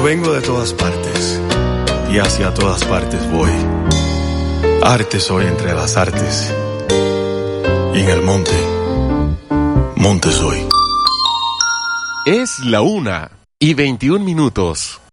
vengo de todas partes y hacia todas partes voy. Arte soy entre las artes y en el monte, monte soy. Es la 1:21.